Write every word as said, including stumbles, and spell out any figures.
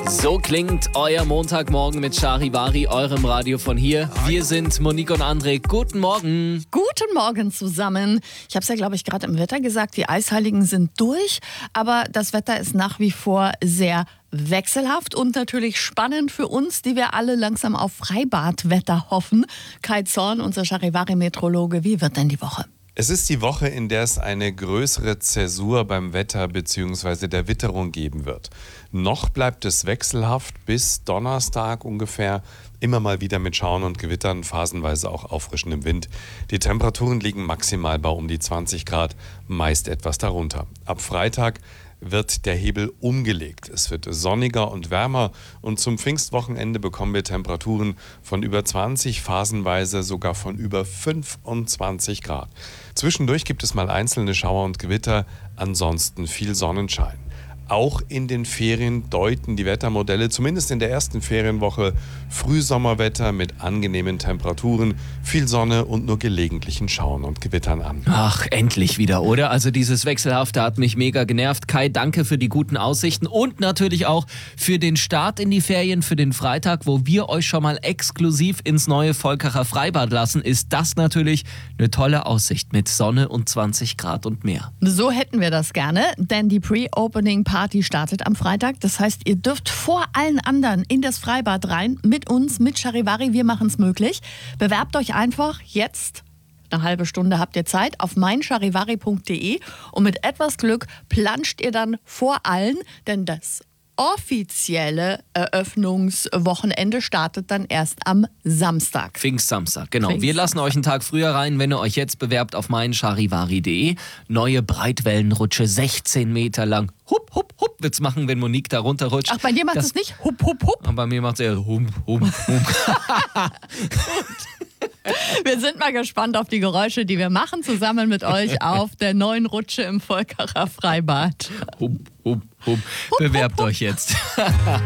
So klingt euer Montagmorgen mit Charivari, eurem Radio von hier. Wir sind Monique und André. Guten Morgen. Guten Morgen zusammen. Ich habe es ja, glaube ich, gerade im Wetter gesagt, die Eisheiligen sind durch. Aber das Wetter ist nach wie vor sehr wechselhaft und natürlich spannend für uns, die wir alle langsam auf Freibadwetter hoffen. Kai Zorn, unser Charivari-Meteorologe, wie wird denn die Woche? Es ist die Woche, in der es eine größere Zäsur beim Wetter bzw. der Witterung geben wird. Noch bleibt es wechselhaft bis Donnerstag ungefähr, immer mal wieder mit Schauern und Gewittern, phasenweise auch auffrischendem Wind. Die Temperaturen liegen maximal bei um die zwanzig Grad, meist etwas darunter. Ab Freitag wird der Hebel umgelegt. Es wird sonniger und wärmer und zum Pfingstwochenende bekommen wir Temperaturen von über zwanzig, phasenweise sogar von über fünfundzwanzig Grad. Zwischendurch gibt es mal einzelne Schauer und Gewitter, ansonsten viel Sonnenschein. Auch in den Ferien deuten die Wettermodelle, zumindest in der ersten Ferienwoche, Frühsommerwetter mit angenehmen Temperaturen, viel Sonne und nur gelegentlichen Schauern und Gewittern an. Ach, endlich wieder, oder? Also dieses Wechselhafte hat mich mega genervt. Kai, danke für die guten Aussichten und natürlich auch für den Start in die Ferien, für den Freitag, wo wir euch schon mal exklusiv ins neue Volkacher Freibad lassen. Ist das natürlich eine tolle Aussicht mit Sonne und zwanzig Grad und mehr. So hätten wir das gerne, denn die Pre-Opening-Party Party startet am Freitag. Das heißt, ihr dürft vor allen anderen in das Freibad rein, mit uns, mit Charivari. Wir machen es möglich. Bewerbt euch einfach jetzt. Eine halbe Stunde habt ihr Zeit auf mein charivari punkt de und mit etwas Glück planscht ihr dann vor allen, denn das offizielle Eröffnungswochenende startet dann erst am Samstag. Pfingstsamstag, genau. Pfingst. Wir lassen euch einen Tag früher rein, wenn ihr euch jetzt bewerbt auf mein charivari punkt de. Neue Breitwellenrutsche, sechzehn Meter lang. Hup, hup, hup wird's machen, wenn Monique da runterrutscht. Ach, bei dir macht es nicht hup, hup, hup? Und bei mir macht es eher hum, hum, hum. Wir sind mal gespannt auf die Geräusche, die wir machen, zusammen mit euch auf der neuen Rutsche im Volkacher Freibad. Hum, hum, hum. Bewerbt euch jetzt.